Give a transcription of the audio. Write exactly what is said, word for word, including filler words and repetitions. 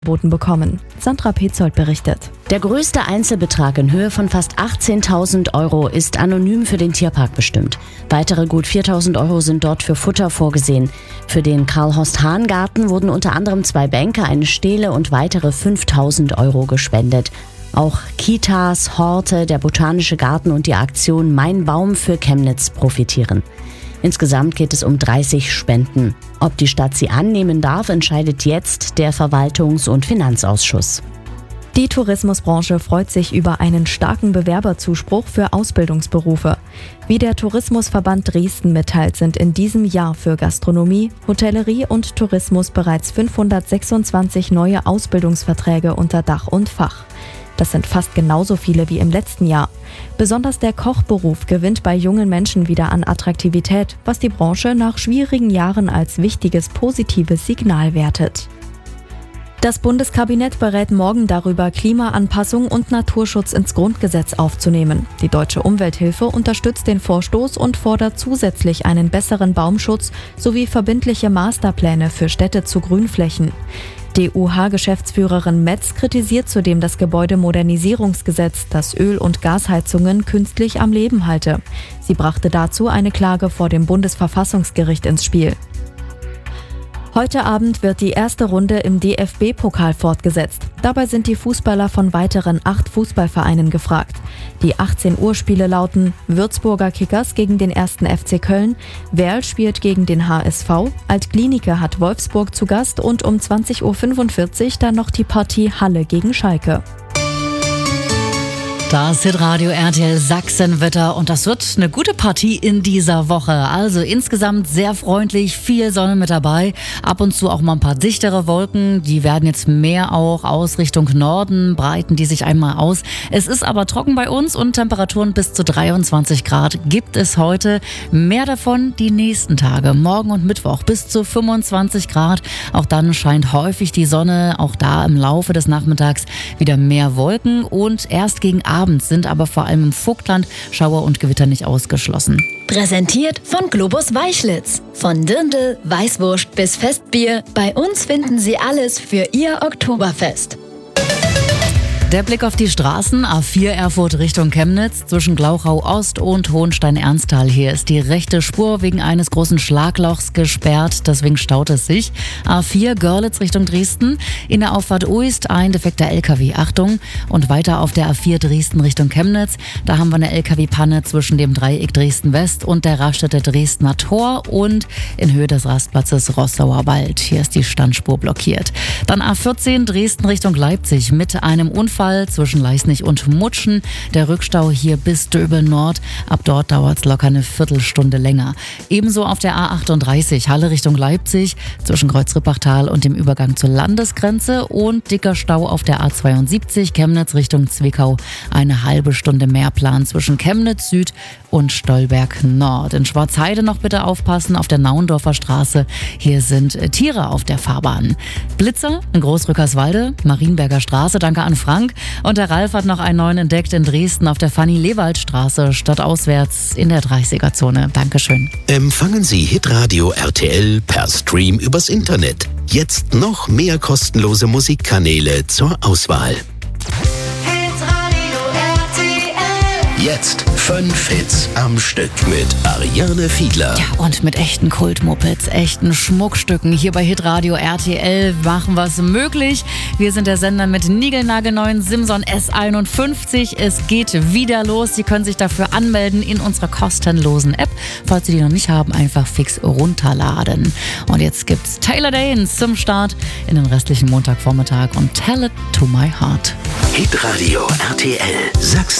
Boten bekommen. Sandra Petzold berichtet. Der größte Einzelbetrag in Höhe von fast achtzehntausend Euro ist anonym für den Tierpark bestimmt. Weitere gut viertausend Euro sind dort für Futter vorgesehen. Für den Karl-Horst-Hahn-Garten wurden unter anderem zwei Bänke, eine Stele und weitere fünftausend Euro gespendet. Auch Kitas, Horte, der Botanische Garten und die Aktion Mein Baum für Chemnitz profitieren. Insgesamt geht es um dreißig Spenden. Ob die Stadt sie annehmen darf, entscheidet jetzt der Verwaltungs- und Finanzausschuss. Die Tourismusbranche freut sich über einen starken Bewerberzuspruch für Ausbildungsberufe. Wie der Tourismusverband Dresden mitteilt, sind in diesem Jahr für Gastronomie, Hotellerie und Tourismus bereits fünfhundertsechsundzwanzig neue Ausbildungsverträge unter Dach und Fach. Das sind fast genauso viele wie im letzten Jahr. Besonders der Kochberuf gewinnt bei jungen Menschen wieder an Attraktivität, was die Branche nach schwierigen Jahren als wichtiges positives Signal wertet. Das Bundeskabinett berät morgen darüber, Klimaanpassung und Naturschutz ins Grundgesetz aufzunehmen. Die Deutsche Umwelthilfe unterstützt den Vorstoß und fordert zusätzlich einen besseren Baumschutz sowie verbindliche Masterpläne für Städte zu Grünflächen. D U H-Geschäftsführerin Metz kritisiert zudem das Gebäudemodernisierungsgesetz, das Öl- und Gasheizungen künstlich am Leben halte. Sie brachte dazu eine Klage vor dem Bundesverfassungsgericht ins Spiel. Heute Abend wird die erste Runde im D F B-Pokal fortgesetzt. Dabei sind die Fußballer von weiteren acht Fußballvereinen gefragt. Die achtzehn Uhr Spiele lauten: Würzburger Kickers gegen den ersten F C Köln, Werl spielt gegen den H S V, Altklinike hat Wolfsburg zu Gast und um zwanzig Uhr fünfundvierzig dann noch die Partie Halle gegen Schalke. Das Hitradio R T L Sachsenwetter und das wird eine gute Partie in dieser Woche. Also insgesamt sehr freundlich, viel Sonne mit dabei, ab und zu auch mal ein paar dichtere Wolken. Die werden jetzt mehr auch aus Richtung Norden, breiten die sich einmal aus. Es ist aber trocken bei uns und Temperaturen bis zu dreiundzwanzig Grad gibt es heute. Mehr davon die nächsten Tage, morgen und Mittwoch bis zu fünfundzwanzig Grad. Auch dann scheint häufig die Sonne, auch da im Laufe des Nachmittags wieder mehr Wolken und erst gegen Abend Abends sind aber vor allem im Vogtland Schauer und Gewitter nicht ausgeschlossen. Präsentiert von Globus Weißlitz. Von Dirndl, Weißwurst bis Festbier. Bei uns finden Sie alles für Ihr Oktoberfest. Der Blick auf die Straßen, A vier Erfurt Richtung Chemnitz, zwischen Glauchau Ost und Hohenstein-Ernsthal. Hier ist die rechte Spur wegen eines großen Schlaglochs gesperrt, deswegen staut es sich. A vier Görlitz Richtung Dresden, in der Auffahrt Uist ein defekter L K W, Achtung. Und weiter auf der A vier Dresden Richtung Chemnitz, da haben wir eine L K W-Panne zwischen dem Dreieck Dresden-West und der Raststätte Dresdner Tor und in Höhe des Rastplatzes Rossauer Wald. Hier ist die Standspur blockiert. Dann A vierzehn Dresden Richtung Leipzig mit einem Unfall zwischen Leisnig und Mutschen. Der Rückstau hier bis Döbel Nord. Ab dort dauert es locker eine Viertelstunde länger. Ebenso auf der A achtunddreißig Halle Richtung Leipzig zwischen Kreuz-Rippachtal und dem Übergang zur Landesgrenze und dicker Stau auf der A zweiundsiebzig Chemnitz Richtung Zwickau. Eine halbe Stunde Mehrplan zwischen Chemnitz Süd und Stolberg Nord. In Schwarzheide noch bitte aufpassen auf der Naundorfer Straße. Hier sind Tiere auf der Fahrbahn. Blitzer in Großrückerswalde, Marienberger Straße. Danke an Frank. Und der Ralf hat noch einen neuen entdeckt in Dresden auf der Fanny-Lewald-Straße, stadtauswärts in der dreißiger-Zone. Dankeschön. Empfangen Sie Hitradio R T L per Stream übers Internet. Jetzt noch mehr kostenlose Musikkanäle zur Auswahl. Hitradio R T L. Jetzt fünf Hits am Stück mit Ariane Fiedler. Ja, und mit echten Kultmopeds, echten Schmuckstücken. Hier bei Hitradio R T L machen wir es möglich. Wir sind der Sender mit niegelnagelneuen Simson S einundfünfzig. Es geht wieder los. Sie können sich dafür anmelden in unserer kostenlosen App. Falls Sie die noch nicht haben, einfach fix runterladen. Und jetzt gibt's Taylor Dane zum Start in den restlichen Montagvormittag und Tell It to My Heart. Hitradio R T L Sachsen.